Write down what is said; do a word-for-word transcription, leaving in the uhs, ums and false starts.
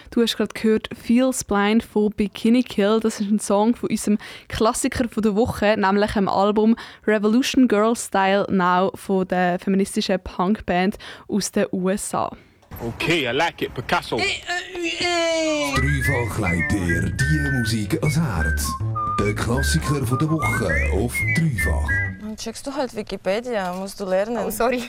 Du hast gerade gehört «Feels Blind» von Bikini Kill. Das ist ein Song von unserem Klassiker von der Woche, nämlich dem Album «Revolution Girl Style Now» von der feministischen Punkband aus den U S A. Okay, I like it, Picasso. Dreifach legt dir die Musik ans Herz. Der Klassiker von der Woche auf Dreifach. Dann checkst du halt Wikipedia, musst du lernen. Oh, sorry.